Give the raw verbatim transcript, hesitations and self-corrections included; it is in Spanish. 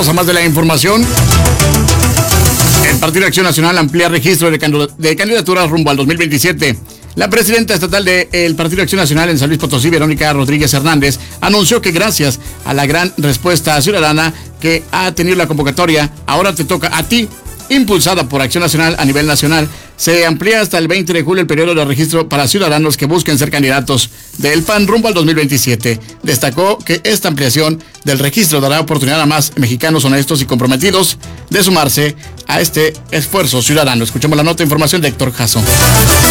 Vamos a más de la información. El Partido Acción Nacional amplía registro de, candidat- de candidaturas rumbo al dos mil veintisiete. La presidenta estatal del Partido Acción Nacional en San Luis Potosí, Verónica Rodríguez Hernández, anunció que gracias a la gran respuesta ciudadana que ha tenido la convocatoria, ahora te toca a ti, impulsada por Acción Nacional a nivel nacional. Se amplía hasta el veinte de julio el periodo de registro para ciudadanos que busquen ser candidatos del P A N rumbo al dos mil veintisiete. Destacó que esta ampliación del registro dará oportunidad a más mexicanos honestos y comprometidos de sumarse a este esfuerzo ciudadano. Escuchemos la nota de información de Héctor Jasso.